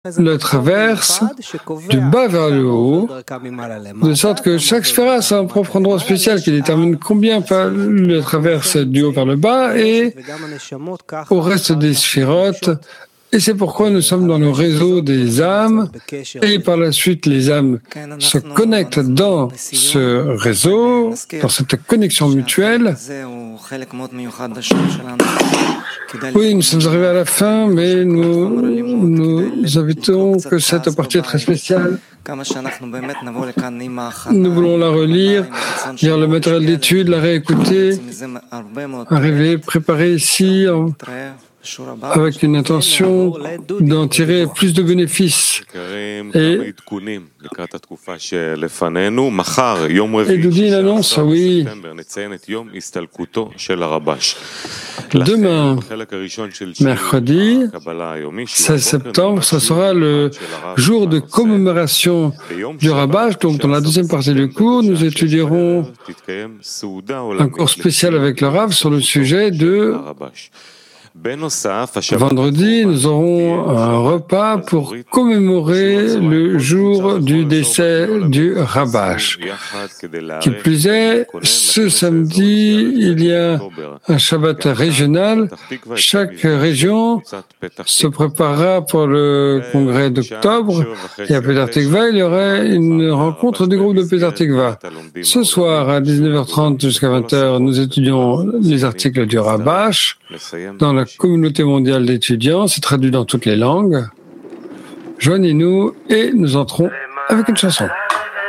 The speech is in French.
le traverse du bas vers le haut, de sorte que chaque sphéra a son propre endroit spécial qui détermine combien le traverse du haut vers le bas et au reste des sphérotes. Et c'est pourquoi nous sommes dans le réseau des âmes, et par la suite les âmes se connectent dans ce réseau, dans cette connexion mutuelle. Oui, nous sommes arrivés à la fin, mais nous invitons que cette partie est très spéciale. Nous voulons la relire, lire le matériel d'étude, la réécouter, arriver préparé ici avec une intention d'en tirer plus de bénéfices. Et Doudi l'annonce, oui. Demain, mercredi, 16 septembre, ce sera le jour de commémoration du Rabash. Donc, dans la deuxième partie du cours, nous étudierons un cours spécial avec le Rav sur le sujet de vendredi. Nous aurons un repas pour commémorer le jour du décès du Rabash. Qui plus est, ce samedi, il y a un Shabbat régional. Chaque région se préparera pour le congrès d'octobre. Et à Petah Tikva, il y aurait une rencontre du groupe de Petah Tikva. Ce soir, à 19h30 jusqu'à 20h, nous étudions les articles du Rabash dans la communauté mondiale d'étudiants. C'est traduit dans toutes les langues. Joignez-nous et nous entrons avec une chanson.